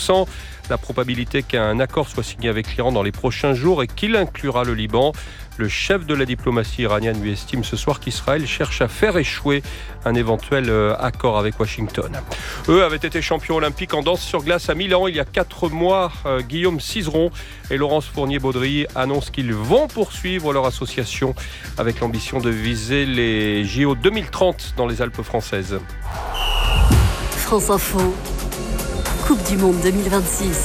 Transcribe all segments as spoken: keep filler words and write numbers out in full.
cent. La probabilité qu'un accord soit signé avec l'Iran dans les prochains jours et qu'il inclura le Liban. Le chef de la diplomatie iranienne lui estime ce soir qu'Israël cherche à faire échouer un éventuel accord avec Washington. Eux avaient été champions olympiques en danse sur glace à Milan il y a quatre mois. Euh, Guillaume Cizeron et Laurence Fournier-Baudry annoncent qu'ils vont poursuivre leur association avec l'ambition de viser les J O deux mille trente dans les Alpes françaises. France Info, Coupe du Monde deux mille vingt-six.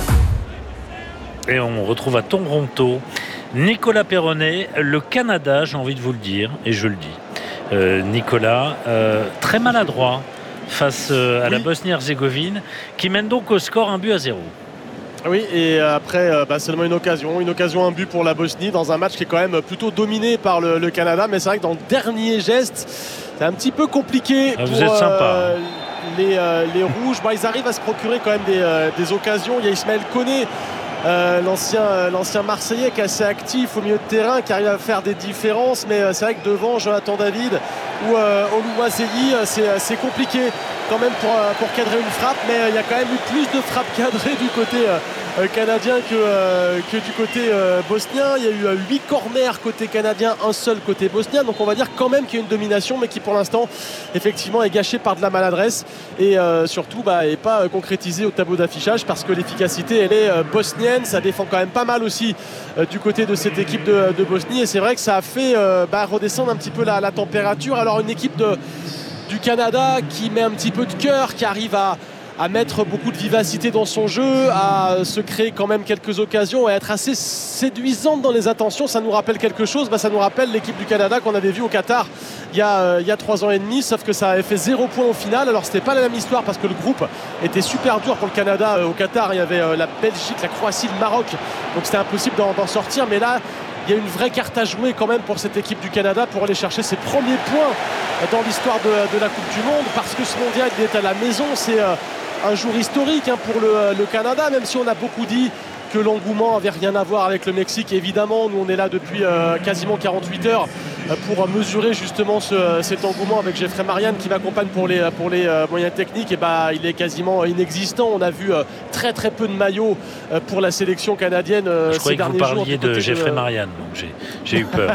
Et on retrouve à Toronto Nicolas Perronnet, le Canada, j'ai envie de vous le dire, et je le dis. Euh, Nicolas, euh, très maladroit face euh, à oui. la Bosnie-Herzégovine, qui mène donc au score un but à zéro. Oui, et après, euh, bah, seulement une occasion. Une occasion, un but pour la Bosnie, dans un match qui est quand même plutôt dominé par le, le Canada. Mais c'est vrai que dans le dernier geste, c'est un petit peu compliqué ah, pour vous êtes sympa. Euh, les, euh, les Rouges. Bah, ils arrivent à se procurer quand même des, euh, des occasions. Il y a Ismaël Koné, Euh, l'ancien, euh, l'ancien Marseillais qui est assez actif au milieu de terrain, qui arrive à faire des différences, mais euh, c'est vrai que devant Jonathan David ou euh, Oluwaseyi, euh, c'est, c'est compliqué quand même pour, euh, pour cadrer une frappe, mais il euh, y a quand même eu plus de frappes cadrées du côté euh, euh, canadien que, euh, que du côté euh, bosnien. Il y a eu euh, huit corners côté canadien, un seul côté bosnien, donc on va dire quand même qu'il y a une domination, mais qui pour l'instant effectivement est gâchée par de la maladresse et euh, surtout bah, n'est pas euh, concrétisée au tableau d'affichage, parce que l'efficacité elle est euh, bosnienne. Ça défend quand même pas mal aussi euh, du côté de cette équipe de, de Bosnie, et c'est vrai que ça a fait euh, bah, redescendre un petit peu la, la température. Alors une équipe de, du Canada qui met un petit peu de cœur, qui arrive à, à mettre beaucoup de vivacité dans son jeu, à se créer quand même quelques occasions et à être assez séduisante dans les intentions. Ça nous rappelle quelque chose, bah, ça nous rappelle l'équipe du Canada qu'on avait vue au Qatar il y, a, euh, il y a trois ans et demi, sauf que ça avait fait zéro point au final. Alors c'était pas la même histoire parce que le groupe était super dur pour le Canada euh, au Qatar. Il y avait euh, la Belgique, la Croatie, le Maroc, donc c'était impossible d'en, d'en sortir, mais là il y a une vraie carte à jouer quand même pour cette équipe du Canada pour aller chercher ses premiers points dans l'histoire de, de la Coupe du Monde, parce que ce mondial il est à la maison. C'est euh, un jour historique hein, pour le, le Canada, même si on a beaucoup dit que l'engouement n'avait rien à voir avec le Mexique. Évidemment, nous on est là depuis euh, quasiment quarante-huit heures euh, pour mesurer justement ce, cet engouement avec Jeffrey Marianne qui m'accompagne pour les, pour les euh, moyens techniques. Et bah, il est quasiment inexistant. On a vu euh, très très peu de maillots euh, pour la sélection canadienne euh, Je ces derniers jours. Je croyais que vous parliez de Jeffrey de... Marianne, donc j'ai, j'ai eu peur.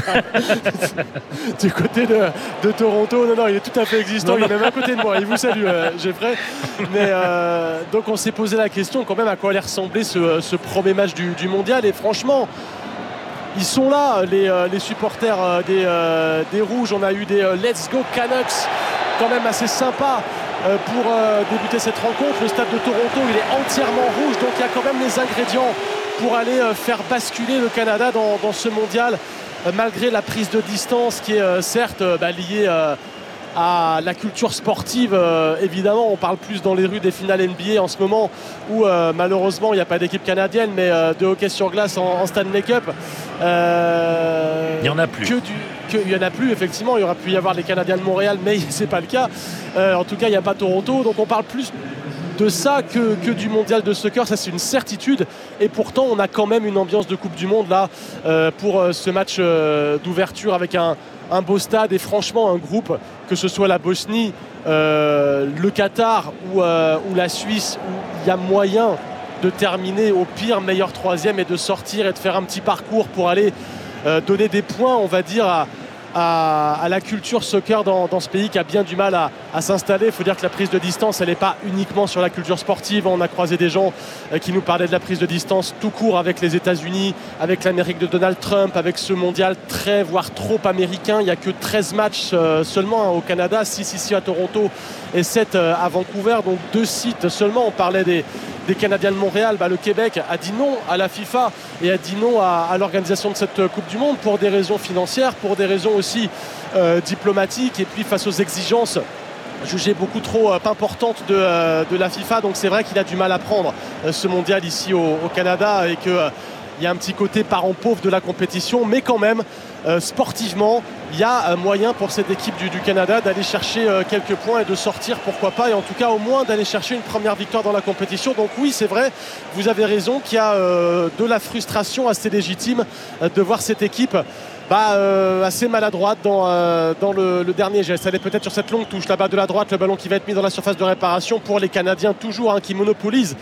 Du côté de, de Toronto, non, non, il est tout à fait existant. Non, il est même à côté de moi. Il vous salue, euh, Jeffrey. Mais euh, donc on s'est posé la question quand même à quoi allait ressembler ce ce premier match du, du mondial, et franchement ils sont là les, euh, les supporters euh, des, euh, des Rouges. On a eu des euh, Let's Go Canucks quand même assez sympa euh, pour euh, débuter cette rencontre. Le stade de Toronto il est entièrement rouge, donc il y a quand même les ingrédients pour aller euh, faire basculer le Canada dans, dans ce mondial, euh, malgré la prise de distance qui est euh, certes euh, bah, liée euh, à la culture sportive. Euh, évidemment on parle plus dans les rues des finales N B A en ce moment où euh, malheureusement il n'y a pas d'équipe canadienne, mais euh, de hockey sur glace en, en Stanley Cup euh, il n'y en a plus que du, que, il n'y en a plus effectivement. Il y aurait pu y avoir les Canadiens de Montréal, mais c'est pas le cas. Euh, en tout cas il n'y a pas Toronto, donc on parle plus de ça que, que du mondial de soccer, ça c'est une certitude. Et pourtant on a quand même une ambiance de Coupe du Monde là euh, pour euh, ce match euh, d'ouverture avec un un beau stade et franchement un groupe, que ce soit la Bosnie, euh, le Qatar ou, euh, ou la Suisse, où il y a moyen de terminer au pire meilleur troisième et de sortir et de faire un petit parcours pour aller euh, donner des points, on va dire, à, à, à la culture soccer dans, dans ce pays qui a bien du mal à, à s'installer. Il faut dire que la prise de distance elle n'est pas uniquement sur la culture sportive. On a croisé des gens euh, qui nous parlaient de la prise de distance tout court avec les États-Unis, avec l'Amérique de Donald Trump, avec ce mondial très voire trop américain. Il n'y a que treize matchs euh, seulement hein, au Canada, six ici à Toronto et sept euh, à Vancouver, donc deux sites seulement. On parlait des des Canadiens de Montréal. Bah, le Québec a dit non à la FIFA et a dit non à, à l'organisation de cette Coupe du Monde pour des raisons financières, pour des raisons aussi euh, diplomatiques, et puis face aux exigences jugées beaucoup trop euh, importantes de, euh, de la FIFA. Donc c'est vrai qu'il a du mal à prendre euh, ce mondial ici au, au Canada, et qu'il euh, y a un petit côté parent pauvre de la compétition, mais quand même euh, sportivement il y a euh, moyen pour cette équipe du, du Canada d'aller chercher euh, quelques points et de sortir, pourquoi pas, et en tout cas au moins d'aller chercher une première victoire dans la compétition. Donc oui, c'est vrai, vous avez raison qu'il y a euh, de la frustration assez légitime euh, de voir cette équipe bah, euh, assez maladroite dans, euh, dans le, le dernier geste. Elle est peut-être sur cette longue touche là-bas de la droite, le ballon qui va être mis dans la surface de réparation pour les Canadiens toujours hein, qui monopolisent